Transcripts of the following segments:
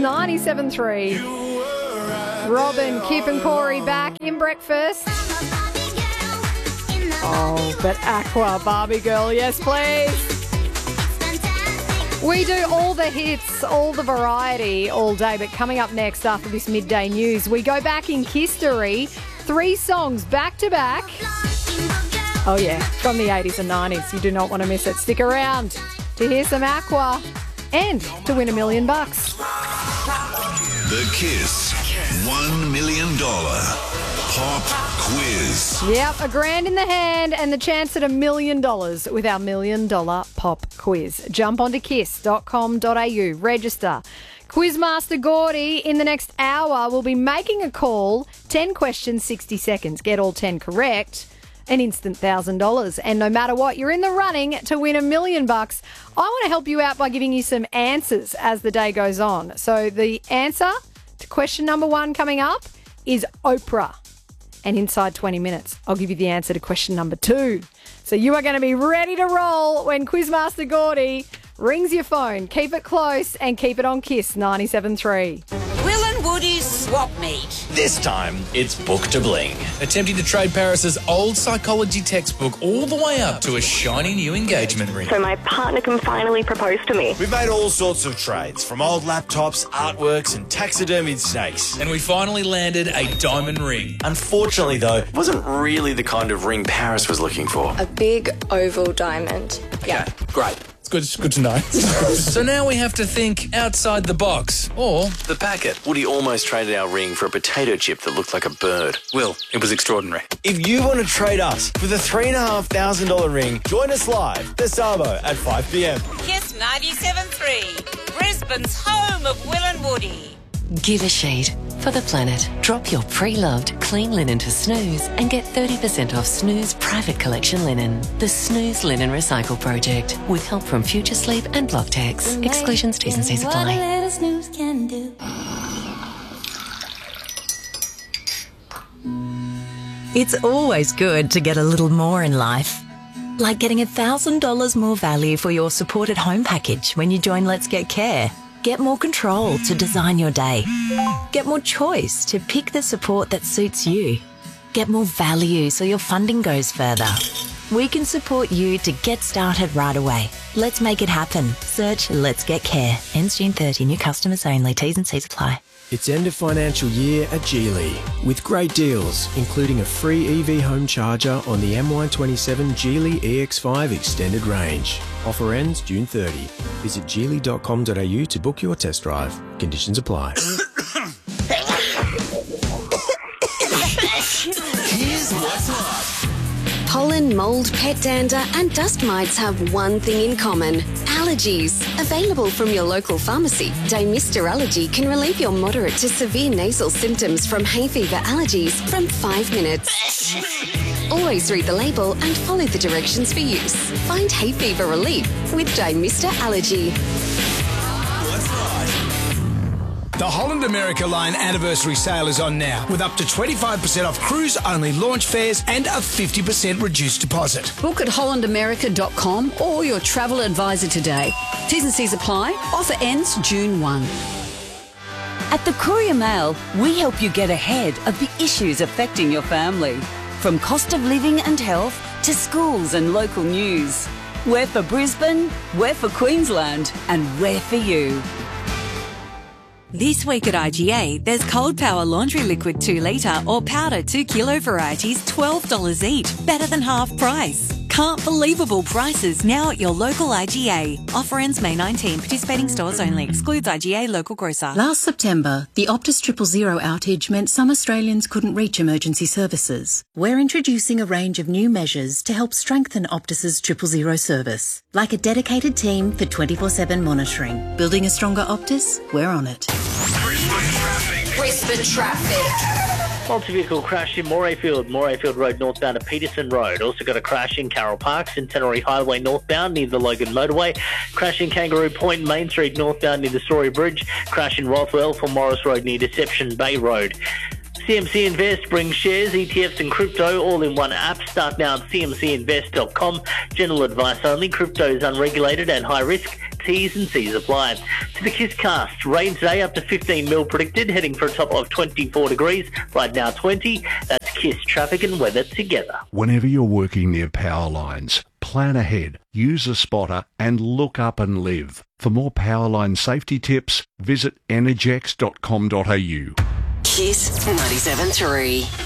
97.3. Robin, Kip and Corey back in breakfast. Oh, but Aqua, Barbie Girl, yes please. We do all the hits, all the variety all day, but coming up next after this midday news, we go back in history, 3 songs back to back. Oh yeah, from the 80s and 90s. You do not want to miss it. Stick around to hear some Aqua and to win $1 million. The Kiss $1 million Pop Quiz. Yep, $1,000 in the hand and the chance at $1 million with our $1 million Pop Quiz. Jump onto kiss.com.au, register. Quizmaster Gordy in the next hour will be making a call, 10 questions, 60 seconds. Get all 10 correct, an instant $1,000. And no matter what, you're in the running to win $1 million. I want to help you out by giving you some answers as the day goes on. So the answer to question number 1 coming up is Oprah. And inside 20 minutes, I'll give you the answer to question number 2. So you are going to be ready to roll when Quizmaster Gordy rings your phone. Keep it close and keep it on Kiss 97.3. Will and Woody's swap meet. This time, it's Book to Bling. Attempting to trade Paris's old psychology textbook all the way up to a shiny new engagement ring. So my partner can finally propose to me. We've made all sorts of trades, from old laptops, artworks and taxidermied snakes. And we finally landed a diamond ring. Unfortunately, though, it wasn't really the kind of ring Paris was looking for. A big oval diamond. Yeah, great. It's good to know. So now we have to think outside the box. Or The packet. Woody almost traded our ring for a potato chip that looked like a bird. Will, it was extraordinary. If you want to trade us for the $3,500 ring, join us live this Sabo at 5 p.m. Kiss 97.3. Brisbane's home of Will and Woody. Give a sheet for the planet. Drop your pre-loved clean linen to Snooze and get 30% off Snooze Private Collection linen. The Snooze Linen Recycle Project with help from Future Sleep and Blocktex. Exclusions, T's and C's apply. It's always good to get a little more in life. Like getting $1,000 more value for your supported home package when you join Let's Get Care. Get more control to design your day. Get more choice to pick the support that suits you. Get more value so your funding goes further. We can support you to get started right away. Let's make it happen. Search Let's Get Care. Ends June 30. New customers only. T's and C's apply. It's end of financial year at Geely with great deals, including a free EV home charger on the MY27 Geely EX5 extended range. Offer ends June 30. Visit geely.com.au to book your test drive. Conditions apply. Here's what's up. Pollen, mould, pet dander and dust mites have one thing in common. Allergies. Available from your local pharmacy, Dymista Allergy can relieve your moderate to severe nasal symptoms from hay fever allergies from 5 minutes. Always read the label and follow the directions for use. Find hay fever relief with Dymista Allergy. The Holland America Line anniversary sale is on now, with up to 25% off cruise-only launch fares and a 50% reduced deposit. Book at hollandamerica.com or your travel advisor today. T's and C's apply. Offer ends June 1. At the Courier Mail, we help you get ahead of the issues affecting your family. From cost of living and health to schools and local news. We're for Brisbane, we're for Queensland, and we're for you. This week at IGA, there's Cold Power Laundry Liquid 2 litre or powder 2 kilo varieties, $12 each, better than half price. Can't believable prices now at your local IGA. Offer ends May 19. Participating stores only. Excludes IGA local grocer. Last September, the Optus 000 outage meant some Australians couldn't reach emergency services. We're introducing a range of new measures to help strengthen Optus's 000 service, like a dedicated team for 24/7 monitoring. Building a stronger Optus? We're on it. Brisbane traffic. Multi-vehicle crash in Morayfield Road northbound to Peterson Road. Also got a crash in Carroll Park, Centenary Highway northbound near the Logan Motorway. Crash in Kangaroo Point, Main Street northbound near the Story Bridge. Crash in Rothwell from Morris Road near Deception Bay Road. CMC Invest brings shares, ETFs and crypto all in one app. Start now at cmcinvest.com. General advice only. Crypto is unregulated and high risk. T's and C's apply. To the Kiss Cast, rain today up to 15 mil predicted, heading for a top of 24 degrees. Right now 20. That's Kiss traffic and weather together. Whenever you're working near power lines, plan ahead, use a spotter and look up and live. For more power line safety tips, visit energex.com.au. Kiss 97.3.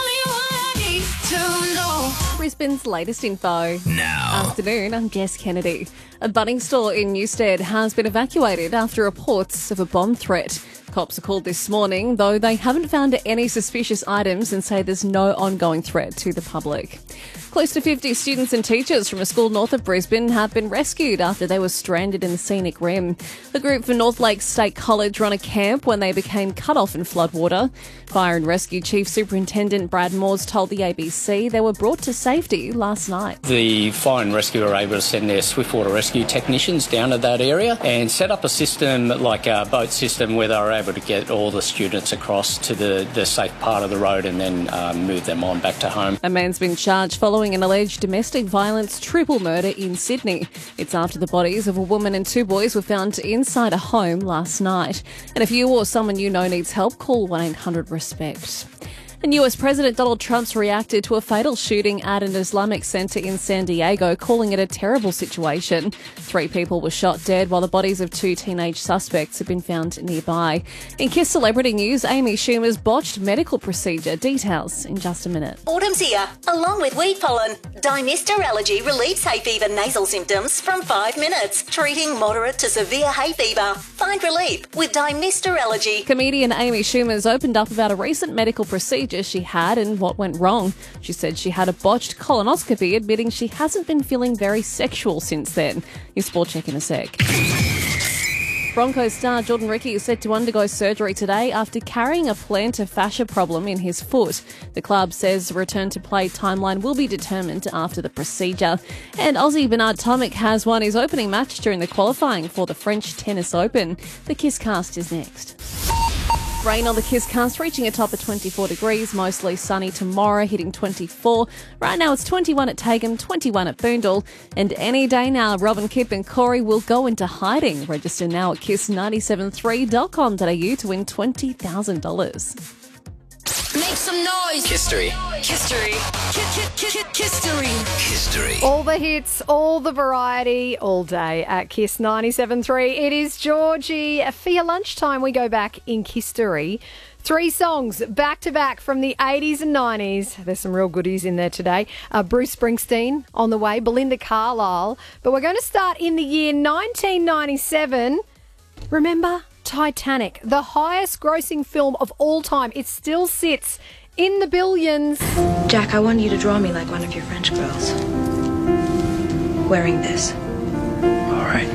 Brisbane's latest info. Now. Afternoon, I'm Jess Kennedy. A Bunnings store in Newstead has been evacuated after reports of a bomb threat. Cops are called this morning, though they haven't found any suspicious items and say there's no ongoing threat to the public. Close to 50 students and teachers from a school north of Brisbane have been rescued after they were stranded in the scenic rim. The group for North Lakes State College run a camp when they became cut off in floodwater. Fire and Rescue Chief Superintendent Brad Moores told the ABC they were brought to safety last night. The fire and rescue were able to send their swiftwater rescue technicians down to that area and set up a system like a boat system where they were able to get all the students across to the safe part of the road and then move them on back to home. A man's been charged following an alleged domestic violence triple murder in Sydney. It's after the bodies of a woman and two boys were found inside a home last night. And if you or someone you know needs help, call 1-800-RESPECT. And US President Donald Trump's reacted to a fatal shooting at an Islamic center in San Diego, calling it a terrible situation. 3 people were shot dead while the bodies of 2 teenage suspects have been found nearby. In Kiss Celebrity News, Amy Schumer's botched medical procedure. Details in just a minute. Autumn's here, along with weed pollen. Dymester Allergy relieves hay fever nasal symptoms from 5 minutes, treating moderate to severe hay fever. Find relief with Dymester Allergy. Comedian Amy Schumer's opened up about a recent medical procedure she had and what went wrong. She said she had a botched colonoscopy, admitting she hasn't been feeling very sexual since then. Your sport check in a sec. Broncos star Jordan Ricky is set to undergo surgery today after carrying a plantar fascia problem in his foot. The club says the return to play timeline will be determined after the procedure. And Aussie Bernard Tomic has won his opening match during the qualifying for the French Tennis Open. The Kiss Cast is next. Rain on the Kiss Cast, reaching a top of 24 degrees, mostly sunny tomorrow, hitting 24. Right now it's 21 at Tagham, 21 at Boondall. And any day now, Robin, Kip and Corey will go into hiding. Register now at kiss973.com.au to win $20,000. Make some noise. History. History. All the hits, all the variety, all day at Kiss 97.3. It is Georgie. For your lunchtime, we go back in Kistory. 3 songs back to back from the 80s and 90s. There's some real goodies in there today. Bruce Springsteen on the way, Belinda Carlisle. But we're going to start in the year 1997. Remember? Titanic, the highest grossing film of all time. It still sits in the billions. Jack, I want you to draw me like one of your French girls. Wearing this. All right.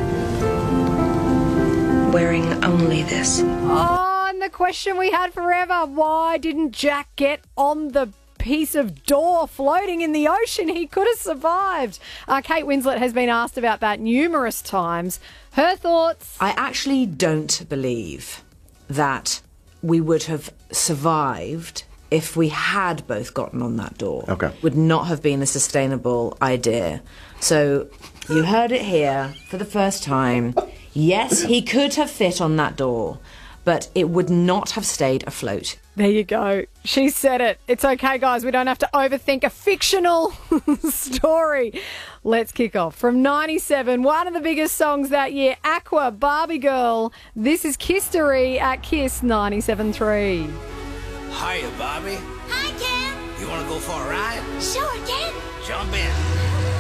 Wearing only this. Oh, and the question we had forever, why didn't Jack get on the piece of door floating in the ocean? He could have survived. Kate Winslet has been asked about that numerous times. Her thoughts? I actually don't believe that we would have survived if we had both gotten on that door. Okay. Would not have been a sustainable idea. So you heard it here for the first time. Yes, he could have fit on that door, but it would not have stayed afloat. There you go. She said it. It's okay, guys. We don't have to overthink a fictional story. Let's kick off. From 97, one of the biggest songs that year, Aqua, Barbie Girl. This is Kistory at Kiss 97.3. Hiya, Barbie. Hi, Ken. You want to go for a ride? Sure, Ken. Jump in.